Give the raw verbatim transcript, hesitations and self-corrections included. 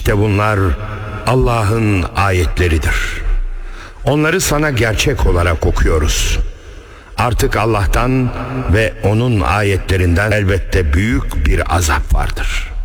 İşte bunlar Allah'ın ayetleridir. Onları sana gerçek olarak okuyoruz. Artık Allah'tan ve onun ayetlerinden elbette büyük bir azap vardır.